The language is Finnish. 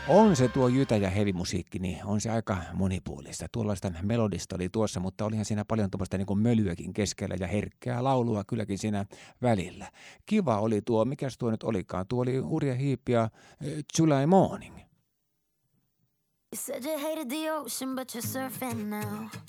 On se tuo jytä- ja hevimusiikki, niin on se aika monipuolista. Tuollaista melodista oli tuossa, mutta olihan siinä paljon tuollaista niin kuin mölyäkin keskellä ja herkkää laulua kylläkin siinä välillä. Kiva oli tuo, mikäs tuo nyt olikaan? Tuo oli Urja Heep ja July Morning. You said you hated the ocean, but you're surfing now.